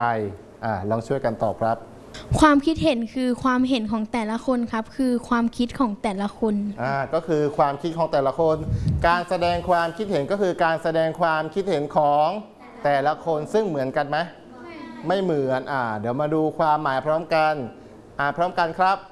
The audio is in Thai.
ลองช่วยกันตอบครับความคิดเห็นคือความเห็นของแต่ละคนครับคือความคิดของแต่ละคนก็คือความคิดของแต่ละคนการแสดงความคิดเห็นก็คือการแสดงความคิดเห็นของแต่ละคนซึ่งเหมือนกันไหมไม่เหมือนเดี๋ยวมาดูความหมายพร้อมกันพร้อมกันครับ